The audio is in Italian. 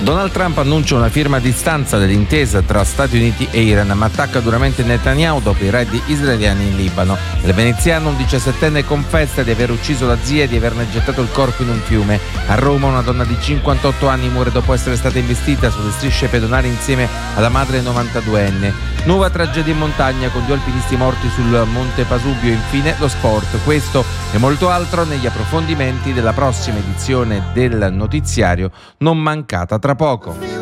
Donald Trump annuncia una firma a distanza dell'intesa tra Stati Uniti e Iran, ma attacca duramente Netanyahu dopo i raid israeliani in Libano. Il veneziano, un 17enne, confessa di aver ucciso la zia e di averne gettato il corpo in un fiume. A Roma una donna di 58 anni muore dopo essere stata investita sulle strisce pedonali insieme alla madre 92enne. Nuova tragedia in montagna con 2 alpinisti morti sul Monte Pasubio. Infine lo sport. Questo e molto altro negli approfondimenti della prossima edizione del notiziario, non mancata tra poco.